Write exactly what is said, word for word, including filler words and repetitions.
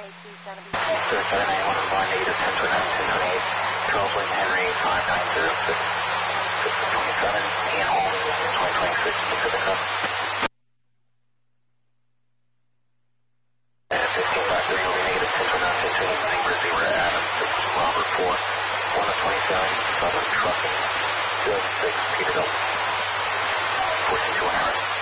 Sir, seven nine one one, negative ten twenty-nine, ten twenty-eight, Charles William Henry, five nine zero six, system twenty-seven, and home, twenty twenty-six, Pacific Hub. And fifteen five three, will be negative ten twenty-nine, ten twenty-eight, zero zero, Adam, six, Robert four, one of twenty-seven, Southern Trucking, zero six, Peterbilt, fourteen to one hour.